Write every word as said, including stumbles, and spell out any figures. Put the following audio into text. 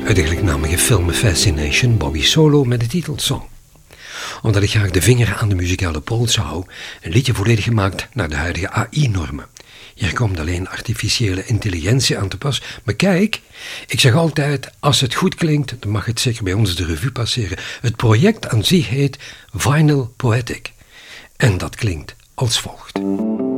uit de gelijknamige film Fascination, Bobby Solo met de titelsong. Omdat ik graag de vinger aan de muzikale pols hou, een liedje volledig gemaakt naar de huidige A I-normen. Hier komt alleen artificiële intelligentie aan te pas. Maar kijk, ik zeg altijd, als het goed klinkt, dan mag het zeker bij ons de revue passeren. Het project aan zich heet Vinyl Poetic. En dat klinkt als volgt.